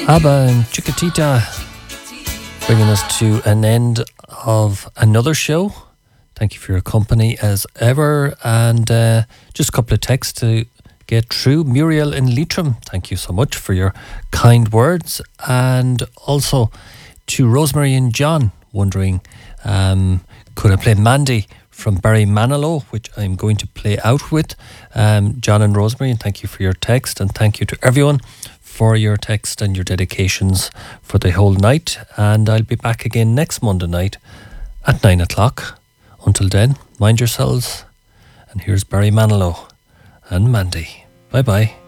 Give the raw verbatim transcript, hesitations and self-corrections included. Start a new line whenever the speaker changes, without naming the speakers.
ABBA and Chiquitita bringing us to an end of another show. Thank you for your company as ever. And uh, just a couple of texts to get through. Muriel in Leitrim, thank you so much for your kind words. And also to Rosemary and John, wondering, um, could I play Mandy from Barry Manilow, which I'm going to play out with. Um, John and Rosemary, and thank you for your text, and thank you to everyone for your text and your dedications for the whole night. And I'll be back again next Monday night at nine o'clock. Until then, mind yourselves. And here's Barry Manilow and Mandy. Bye bye.